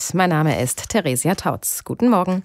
Mein Name ist Theresia Tautz. Guten Morgen.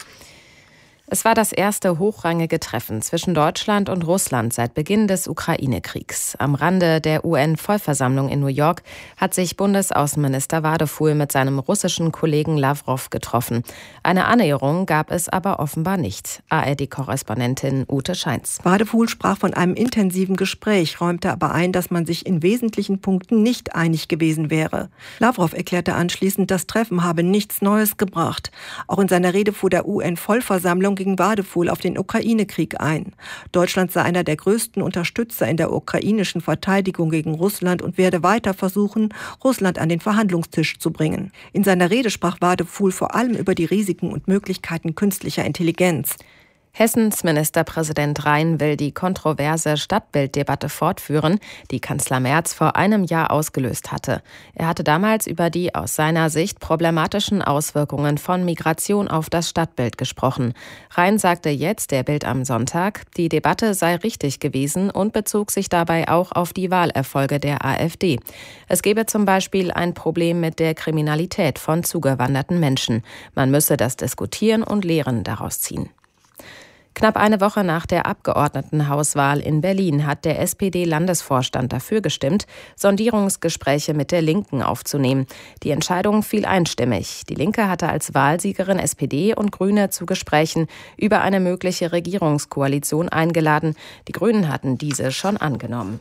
Es war das erste hochrangige Treffen zwischen Deutschland und Russland seit Beginn des Ukraine-Kriegs. Am Rande der UN-Vollversammlung in New York hat sich Bundesaußenminister Wadefuhl mit seinem russischen Kollegen Lawrow getroffen. Eine Annäherung gab es aber offenbar nicht. ARD-Korrespondentin Ute Scheins. Wadefuhl sprach von einem intensiven Gespräch, räumte aber ein, dass man sich in wesentlichen Punkten nicht einig gewesen wäre. Lawrow erklärte anschließend, das Treffen habe nichts Neues gebracht. Auch in seiner Rede vor der UN-Vollversammlung ging Wadefuhl auf den Ukraine-Krieg ein. Deutschland sei einer der größten Unterstützer in der ukrainischen Verteidigung gegen Russland und werde weiter versuchen, Russland an den Verhandlungstisch zu bringen. In seiner Rede sprach Wadefuhl vor allem über die Risiken und Möglichkeiten künstlicher Intelligenz. Hessens Ministerpräsident Rhein will die kontroverse Stadtbilddebatte fortführen, die Kanzler Merz vor einem Jahr ausgelöst hatte. Er hatte damals über die aus seiner Sicht problematischen Auswirkungen von Migration auf das Stadtbild gesprochen. Rhein sagte jetzt der Bild am Sonntag, die Debatte sei richtig gewesen und bezog sich dabei auch auf die Wahlerfolge der AfD. Es gebe zum Beispiel ein Problem mit der Kriminalität von zugewanderten Menschen. Man müsse das diskutieren und Lehren daraus ziehen. Knapp eine Woche nach der Abgeordnetenhauswahl in Berlin hat der SPD-Landesvorstand dafür gestimmt, Sondierungsgespräche mit der Linken aufzunehmen. Die Entscheidung fiel einstimmig. Die Linke hatte als Wahlsiegerin SPD und Grüne zu Gesprächen über eine mögliche Regierungskoalition eingeladen. Die Grünen hatten diese schon angenommen.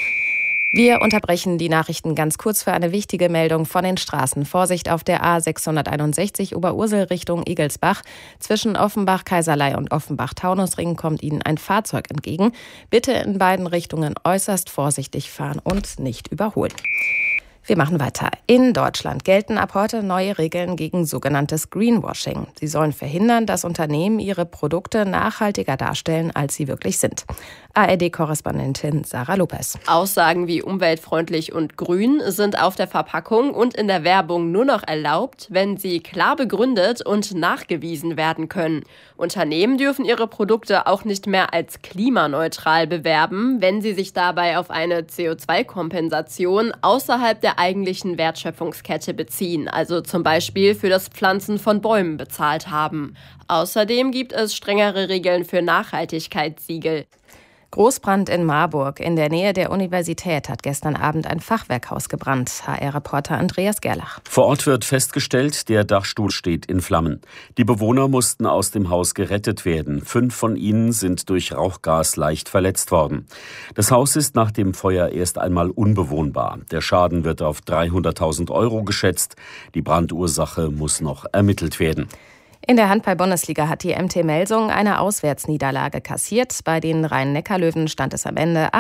Wir unterbrechen die Nachrichten ganz kurz für eine wichtige Meldung von den Straßen. Vorsicht auf der A661 Oberursel Richtung Igelsbach. Zwischen Offenbach-Kaiserlei und Offenbach-Taunusring kommt Ihnen ein Fahrzeug entgegen. Bitte in beiden Richtungen äußerst vorsichtig fahren und nicht überholen. Wir machen weiter. In Deutschland gelten ab heute neue Regeln gegen sogenanntes Greenwashing. Sie sollen verhindern, dass Unternehmen ihre Produkte nachhaltiger darstellen, als sie wirklich sind. ARD-Korrespondentin Sarah Lopez. Aussagen wie umweltfreundlich und grün sind auf der Verpackung und in der Werbung nur noch erlaubt, wenn sie klar begründet und nachgewiesen werden können. Unternehmen dürfen ihre Produkte auch nicht mehr als klimaneutral bewerben, wenn sie sich dabei auf eine CO2-Kompensation außerhalb der eigentlichen Wertschöpfungskette beziehen, also zum Beispiel für das Pflanzen von Bäumen bezahlt haben. Außerdem gibt es strengere Regeln für Nachhaltigkeitssiegel. Großbrand in Marburg in der Nähe der Universität hat gestern Abend ein Fachwerkhaus gebrannt. HR-Reporter Andreas Gerlach. Vor Ort wird festgestellt, der Dachstuhl steht in Flammen. Die Bewohner mussten aus dem Haus gerettet werden. 5 von ihnen sind durch Rauchgas leicht verletzt worden. Das Haus ist nach dem Feuer erst einmal unbewohnbar. Der Schaden wird auf 300.000 € geschätzt. Die Brandursache muss noch ermittelt werden. In der Handball-Bundesliga hat die MT Melsung eine Auswärtsniederlage kassiert. Bei den Rhein-Neckar-Löwen stand es am Ende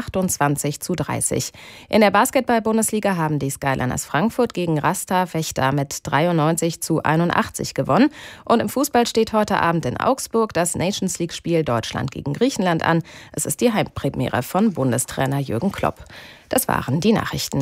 28:30. In der Basketball-Bundesliga haben die Skyliners Frankfurt gegen Rasta Vechta mit 93:81 gewonnen. Und im Fußball steht heute Abend in Augsburg das Nations-League-Spiel Deutschland gegen Griechenland an. Es ist die Heimpremiere von Bundestrainer Jürgen Klopp. Das waren die Nachrichten.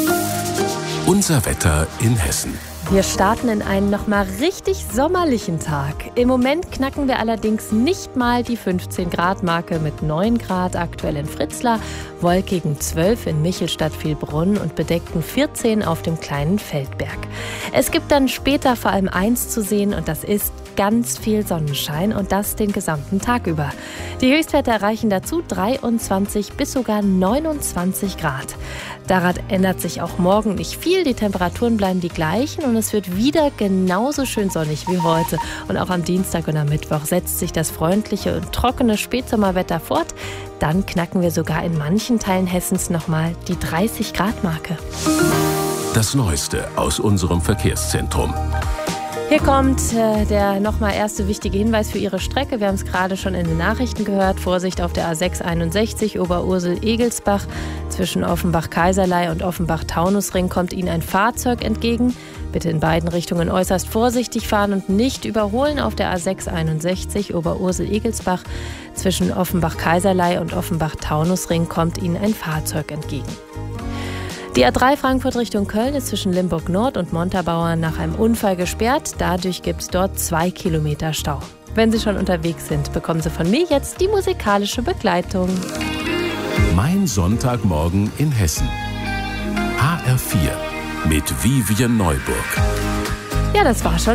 Unser Wetter in Hessen. Wir starten in einen nochmal richtig sommerlichen Tag. Im Moment knacken wir allerdings nicht mal die 15-Grad-Marke mit 9 Grad aktuell in Fritzlar, wolkigen 12 in Michelstadt-Vielbrunn und bedeckten 14 auf dem kleinen Feldberg. Es gibt dann später vor allem eins zu sehen und das ist ganz viel Sonnenschein und das den gesamten Tag über. Die Höchstwerte erreichen dazu 23 bis sogar 29 Grad. Daran ändert sich auch morgen nicht viel. Die Temperaturen bleiben die gleichen und es wird wieder genauso schön sonnig wie heute. Und auch am Dienstag und am Mittwoch setzt sich das freundliche und trockene Spätsommerwetter fort. Dann knacken wir sogar in manchen Teilen Hessens nochmal die 30-Grad-Marke. Das Neueste aus unserem Verkehrszentrum. Hier kommt der nochmal erste wichtige Hinweis für Ihre Strecke. Wir haben es gerade schon in den Nachrichten gehört. Vorsicht auf der A661 Oberursel-Egelsbach. Zwischen Offenbach-Kaiserlei und Offenbach-Taunusring kommt Ihnen ein Fahrzeug entgegen. Bitte in beiden Richtungen äußerst vorsichtig fahren und nicht überholen auf der A661 Oberursel-Egelsbach. Zwischen Offenbach-Kaiserlei und Offenbach-Taunusring kommt Ihnen ein Fahrzeug entgegen. Die A3 Frankfurt Richtung Köln ist zwischen Limburg Nord und Montabaur nach einem Unfall gesperrt. Dadurch gibt es dort 2 Kilometer Stau. Wenn Sie schon unterwegs sind, bekommen Sie von mir jetzt die musikalische Begleitung. Mein Sonntagmorgen in Hessen. HR4 mit Vivian Neuburg. Ja, das war schon